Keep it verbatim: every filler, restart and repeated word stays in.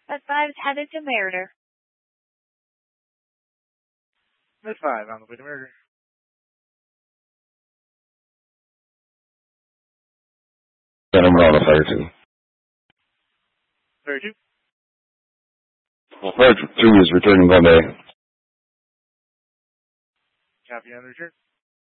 At five is headed to Mariner. At five on the way to Mariner. Then I'm on a fire two. Fire two. Well, fire two is returning Monday. Copy on the return.